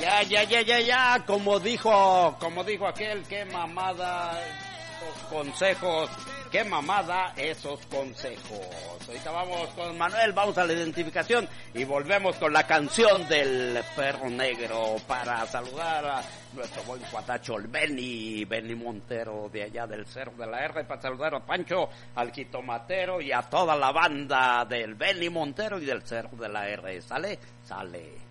Ya, como dijo aquel, qué mamada esos consejos, qué mamada esos consejos. Ahorita vamos con Manuel, vamos a la identificación y volvemos con la canción del perro negro para saludar a nuestro buen cuatacho, el Benny Montero de allá del Cerro de la R, para saludar a Pancho, al Jitomatero y a toda la banda del Benny Montero y del Cerro de la R. ¿Sale?